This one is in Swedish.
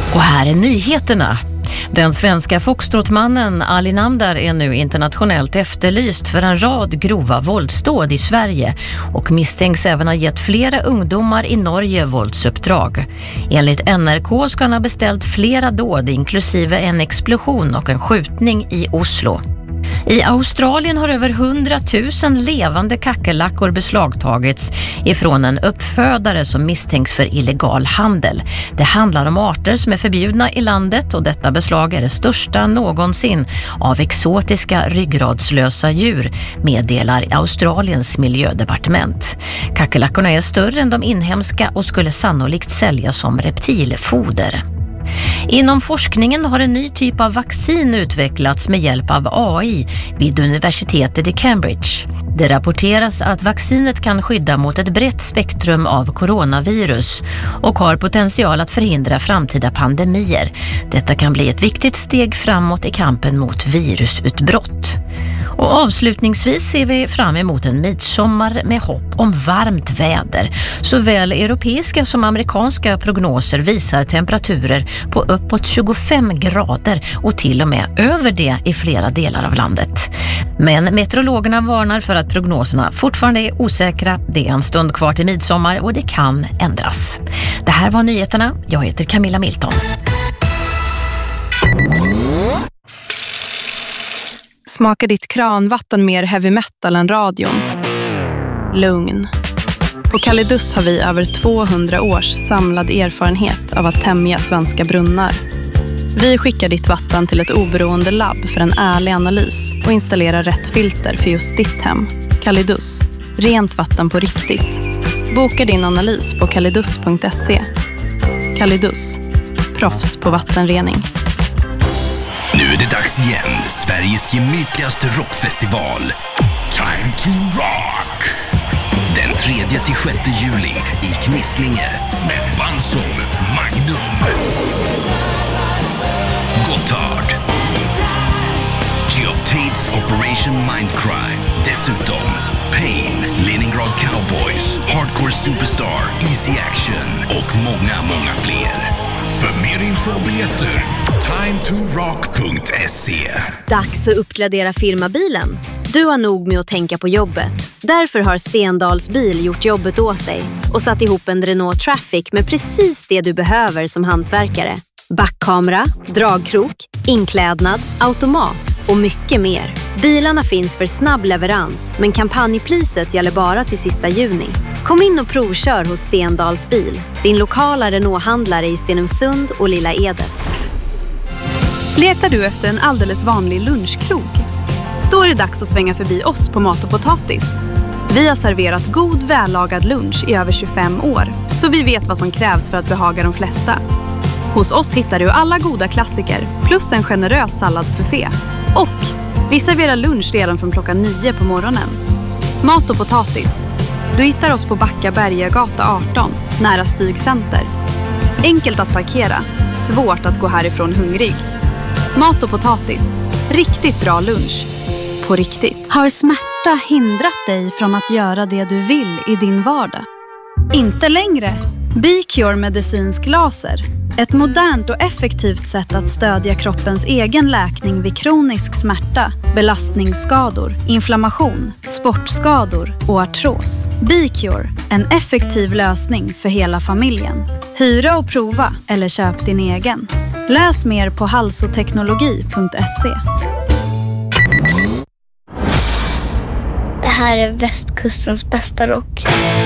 Och här är nyheterna. Den svenska foxtrotmannen Ali Namdar är nu internationellt efterlyst för en rad grova våldsdåd i Sverige och misstänks även ha gett flera ungdomar i Norge våldsuppdrag. Enligt NRK ska han ha beställt flera dåd inklusive en explosion och en skjutning i Oslo. I Australien har över 100 000 levande kackerlackor beslagtagits ifrån en uppfödare som misstänks för illegal handel. Det handlar om arter som är förbjudna i landet och detta beslag är det största någonsin av exotiska ryggradslösa djur, meddelar Australiens miljödepartement. Kackerlackorna är större än de inhemska och skulle sannolikt säljas som reptilfoder. Inom forskningen har en ny typ av vaccin utvecklats med hjälp av AI vid universitetet i Cambridge. Det rapporteras att vaccinet kan skydda mot ett brett spektrum av coronavirus och har potential att förhindra framtida pandemier. Detta kan bli ett viktigt steg framåt i kampen mot virusutbrott. Och avslutningsvis ser vi fram emot en midsommar med hopp om varmt väder. Såväl europeiska som amerikanska prognoser visar temperaturer på uppåt 25 grader och till och med över det i flera delar av landet. Men meteorologerna varnar för att prognoserna fortfarande är osäkra. Det är en stund kvar till midsommar och det kan ändras. Det här var nyheterna. Jag heter Camilla Milton. Smakar ditt kranvatten mer heavy metal än radion? Lugn. På Kalidus har vi över 200 års samlad erfarenhet av att tämja svenska brunnar. Vi skickar ditt vatten till ett oberoende labb för en ärlig analys och installerar rätt filter för just ditt hem. Kalidus. Rent vatten på riktigt. Boka din analys på kalidus.se. Kalidus. Proffs på vattenrening. Nu är det dags igen. Sveriges gemytligaste rockfestival. Time to Rock! Den 3-6 juli i Knislinge med band som Magnum, Gotthard, Geoff Tates Operation Mindcry. Dessutom Pain, Leningrad Cowboys, Hardcore Superstar, Easy Action och många fler. För mer info och biljetter, timetorock.se. Dags att uppgradera firmabilen. Du har nog med att tänka på jobbet. Därför har Stendals bil gjort jobbet åt dig och satt ihop en Renault Traffic med precis det du behöver som hantverkare. Backkamera, dragkrok, inklädnad, automat och mycket mer. Bilarna finns för snabb leverans, men kampanjpriset gäller bara till sista juni. Kom in och provkör hos Stendals bil, din lokala Renault-handlare i Stenungsund och Lilla Edet. Letar du efter en alldeles vanlig lunchkrog? Då är det dags att svänga förbi oss på Mat och Potatis. Vi har serverat god, vällagad lunch i över 25 år, så vi vet vad som krävs för att behaga de flesta. Hos oss hittar du alla goda klassiker, plus en generös salladsbuffé. Och vi serverar lunch redan från klockan 9 på morgonen. Mat och Potatis. Du hittar oss på Backa Bergagata 18, nära Stig Center. Enkelt att parkera, svårt att gå härifrån hungrig. Mat och Potatis. Riktigt bra lunch. På riktigt. Har smärta hindrat dig från att göra det du vill i din vardag? Inte längre. BeCure medicinsk laser. Ett modernt och effektivt sätt att stödja kroppens egen läkning vid kronisk smärta, belastningsskador, inflammation, sportskador och artros. BeCure, en effektiv lösning för hela familjen. Hyra och prova eller köp din egen. Läs mer på halsoteknologi.se. Det här är västkustens bästa rock.